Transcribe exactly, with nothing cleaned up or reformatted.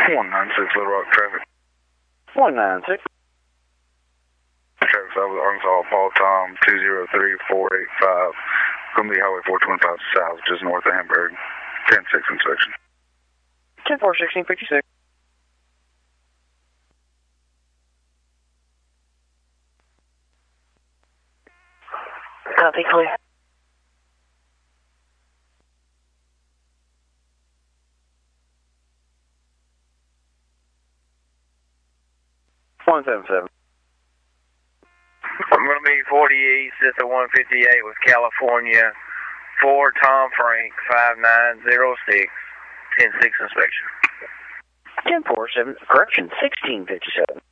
one nine six Little Rock traffic. one nine six. Traffic stop with Arkansas, Paul Tom, two zero three four eight five. Going to be Highway four twenty-five South, just north of Hamburg. ten six inspection. ten four sixteen fifty-six. Copy, clear. one seven seven. I'm going to be forty East at the one fifty-eight with California, four Tom Frank, five nine zero six, ten six inspection. ten four seven, correction, sixteen fifty-seven.